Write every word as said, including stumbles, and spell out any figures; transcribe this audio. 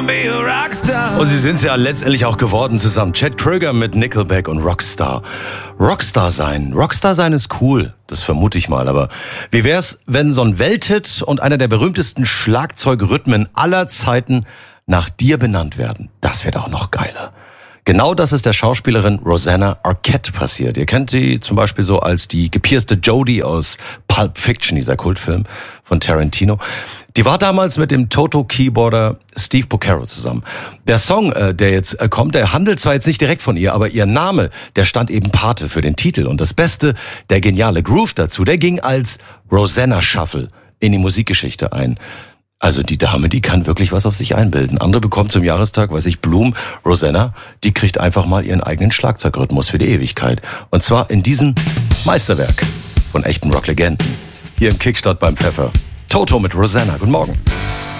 be a rockstar. Und sie sind es ja letztendlich auch geworden zusammen. Chad Kroeger mit Nickelback und Rockstar. Rockstar sein. Rockstar sein ist cool. Das vermute ich mal. Aber wie wär's, wenn so ein Welthit und einer der berühmtesten Schlagzeugrhythmen aller Zeiten nach dir benannt werden? Das wäre doch noch geiler. Genau das ist der Schauspielerin Rosanna Arquette passiert. Ihr kennt sie zum Beispiel so als die gepierste Jodie aus Pulp Fiction, dieser Kultfilm von Tarantino. Die war damals mit dem Toto-Keyboarder Steve Porcaro zusammen. Der Song, äh, der jetzt äh, kommt, der handelt zwar jetzt nicht direkt von ihr, aber ihr Name, der stand eben Pate für den Titel. Und das Beste, der geniale Groove dazu, der ging als Rosanna Shuffle in die Musikgeschichte ein. Also die Dame, die kann wirklich was auf sich einbilden. Andere bekommt zum Jahrestag, weiß ich, Blumen. Rosanna, die kriegt einfach mal ihren eigenen Schlagzeugrhythmus für die Ewigkeit. Und zwar in diesem Meisterwerk von echten Rocklegenden. Hier im Kickstart beim Pfeffer. Toto mit Rosanna. Guten Morgen.